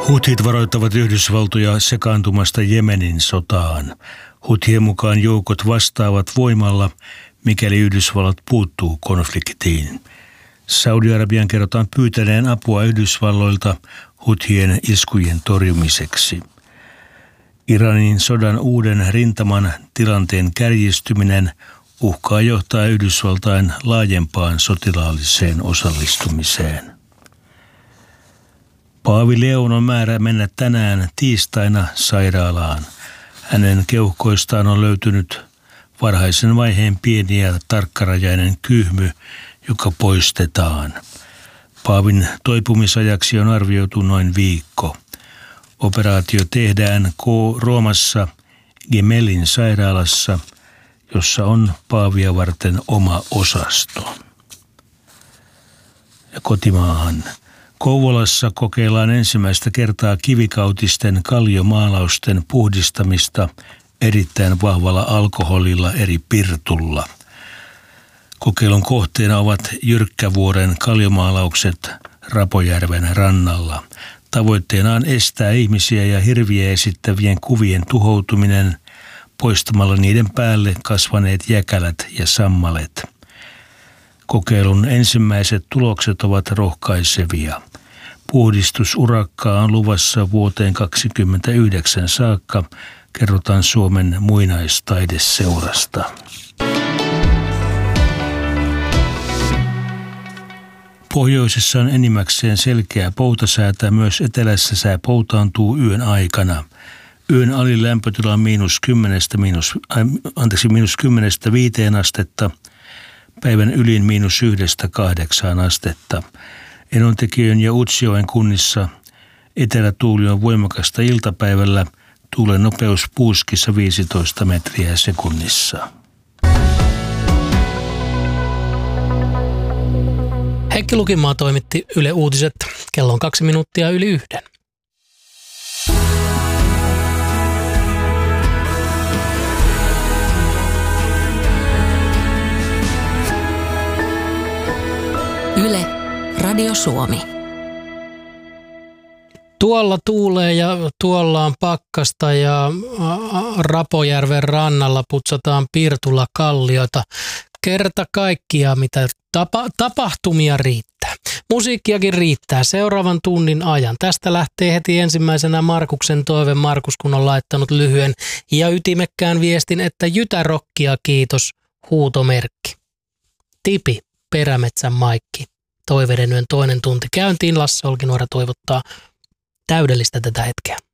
Huthit varoittavat Yhdysvaltoja sekaantumasta Jemenin sotaan. Huthien mukaan joukot vastaavat voimalla, mikäli Yhdysvallat puuttuu konfliktiin. Saudi-Arabian kerrotaan pyytäneen apua Yhdysvalloilta Huthien iskujen torjumiseksi. Iranin sodan uuden rintaman tilanteen kärjistyminen uhkaa johtaa Yhdysvaltain laajempaan sotilaalliseen osallistumiseen. Paavi Leon on määrä mennä tänään tiistaina sairaalaan. Hänen keuhkoistaan on löytynyt varhaisen vaiheen pieni ja tarkkarajainen kyhmy, joka poistetaan. Paavin toipumisajaksi on arvioitu noin viikko. Operaatio tehdään Roomassa Gemelin sairaalassa, jossa on paavia varten oma osasto. Ja kotimaahan. Kouvolassa kokeillaan ensimmäistä kertaa kivikautisten kalliomaalausten puhdistamista erittäin vahvalla alkoholilla eri pirtulla. Kokeilun kohteena ovat Jyrkkävuoren kalliomaalaukset Rapojärven rannalla. Tavoitteena on estää ihmisiä ja hirviä esittävien kuvien tuhoutuminen poistamalla niiden päälle kasvaneet jäkälät ja sammalet. Kokeilun ensimmäiset tulokset ovat rohkaisevia. Puhdistusurakkaa on luvassa vuoteen 2029 saakka, kerrotaan Suomen muinaistaideseurasta. Pohjoisessa on enimmäkseen selkeä poutasäätä, myös etelässä sää poutaantuu yön aikana. Yön alin lämpötila on miinus 10-5 astetta, päivän ylin miinus 1-8 astetta. Enontekiön ja Utsjoen kunnissa etelätuuli on voimakasta iltapäivällä, tuulen nopeus Puuskissa 15 metriä sekunnissa. Heikki Lukimaa toimitti Yle Uutiset. Kello on 2 minuuttia yli 1. Yle, Radio Suomi. Tuolla tuulee ja tuolla on pakkasta ja Rapojärven rannalla putsataan pirtulla kallioita. Kerta kaikkiaan, mitä tapahtumia riittää. Musiikkiakin riittää seuraavan tunnin ajan. Tästä lähtee heti ensimmäisenä Markuksen toive. Markus, kun on laittanut lyhyen ja ytimekkään viestin, että jytärokkia kiitos, huutomerkki. Tipi, Perämetsän Maikki. Toiveiden yön toinen tunti käyntiin. Lasse Olkinuora toivottaa täydellistä tätä hetkeä.